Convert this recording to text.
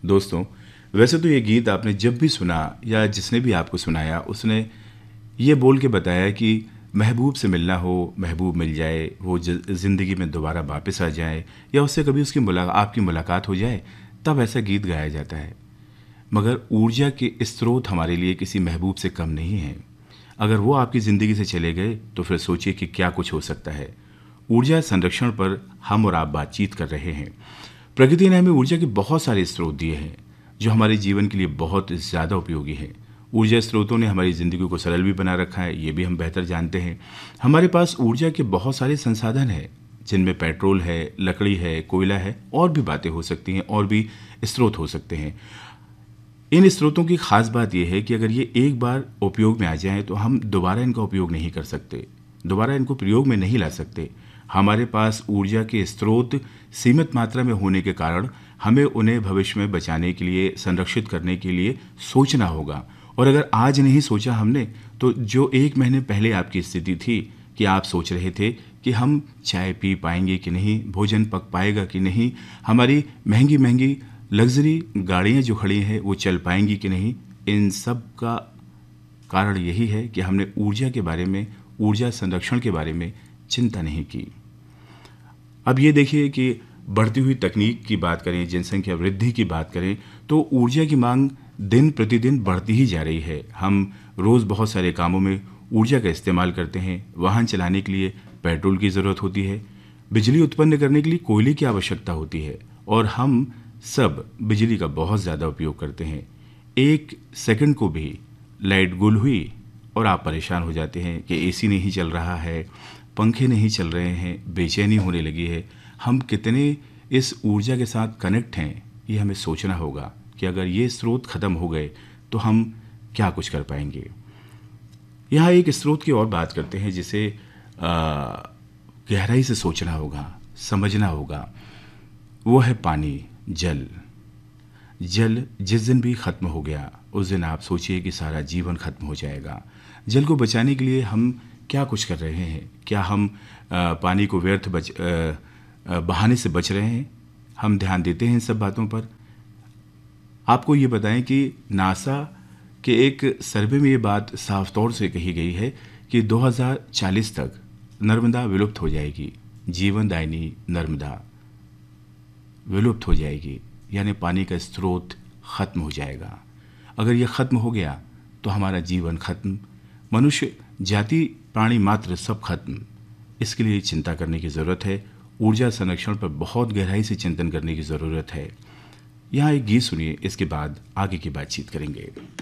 दोस्तों, वैसे तो ये गीत आपने जब भी सुना या जिसने भी आपको सुनाया उसने ये बोल के बताया कि महबूब से मिलना हो, महबूब मिल जाए, वो ज़िंदगी में दोबारा वापस आ जाए या उससे कभी उसकी आपकी मुलाकात हो जाए, तब ऐसा गीत गाया जाता है। मगर ऊर्जा के स्रोत हमारे लिए किसी महबूब से कम नहीं हैं। अगर वो आपकी ज़िंदगी से चले गए तो फिर सोचिए कि क्या कुछ हो सकता है। ऊर्जा संरक्षण पर हम और आप बातचीत कर रहे हैं। प्रकृति ने हमें ऊर्जा के बहुत सारे स्रोत दिए हैं जो हमारे जीवन के लिए बहुत ज़्यादा उपयोगी हैं। ऊर्जा स्रोतों ने हमारी ज़िंदगी को सरल भी बना रखा है, ये भी हम बेहतर जानते हैं। हमारे पास ऊर्जा के बहुत सारे संसाधन हैं जिनमें पेट्रोल है, लकड़ी है, कोयला है, और भी बातें हो सकती हैं, और भी स्रोत हो सकते हैं। इन स्रोतों की खास बात यह है कि अगर ये एक बार उपयोग में आ जाएं तो हम दोबारा इनका उपयोग नहीं कर सकते, दोबारा इनको प्रयोग में नहीं ला सकते। हमारे पास ऊर्जा के स्रोत सीमित मात्रा में होने के कारण हमें उन्हें भविष्य में बचाने के लिए, संरक्षित करने के लिए सोचना होगा। और अगर आज नहीं सोचा हमने तो जो 1 महीने पहले आपकी स्थिति थी कि आप सोच रहे थे कि हम चाय पी पाएंगे कि नहीं, भोजन पक पाएगा कि नहीं, हमारी महंगी महंगी लग्जरी गाड़ियाँ जो खड़ी हैं वो चल पाएंगी कि नहीं, इन सब का कारण यही है कि हमने ऊर्जा के बारे में, ऊर्जा संरक्षण के बारे में चिंता नहीं की। अब ये देखिए कि बढ़ती हुई तकनीक की बात करें, जनसंख्या वृद्धि की बात करें, तो ऊर्जा की मांग दिन प्रतिदिन बढ़ती ही जा रही है। हम रोज़ बहुत सारे कामों में ऊर्जा का इस्तेमाल करते हैं। वाहन चलाने के लिए पेट्रोल की ज़रूरत होती है, बिजली उत्पन्न करने के लिए कोयले की आवश्यकता होती है, और हम सब बिजली का बहुत ज़्यादा उपयोग करते हैं। 1 सेकंड को भी लाइट गुल हुई और आप परेशान हो जाते हैं कि एसी नहीं चल रहा है, पंखे नहीं चल रहे हैं, बेचैनी होने लगी है। हम कितने इस ऊर्जा के साथ कनेक्ट हैं, ये हमें सोचना होगा कि अगर ये स्रोत ख़त्म हो गए तो हम क्या कुछ कर पाएंगे। यहाँ एक स्रोत की और बात करते हैं जिसे गहराई से सोचना होगा, समझना होगा। वो है पानी, जल। जल जिस दिन भी ख़त्म हो गया उस दिन आप सोचिए कि सारा जीवन ख़त्म हो जाएगा। जल को बचाने के लिए हम क्या कुछ कर रहे हैं? क्या हम पानी को व्यर्थ बहाने से बच रहे हैं? हम ध्यान देते हैं इन सब बातों पर? आपको ये बताएं कि नासा के एक सर्वे में ये बात साफ तौर से कही गई है कि 2040 तक नर्मदा विलुप्त हो जाएगी। जीवनदायिनी नर्मदा विलुप्त हो जाएगी, यानी पानी का स्रोत ख़त्म हो जाएगा। अगर यह ख़त्म हो गया तो हमारा जीवन ख़त्म, मनुष्य जाति, प्राणी मात्र सब खत्म। इसके लिए चिंता करने की ज़रूरत है। ऊर्जा संरक्षण पर बहुत गहराई से चिंतन करने की ज़रूरत है। यहाँ एक गीत सुनिए, इसके बाद आगे की बातचीत करेंगे।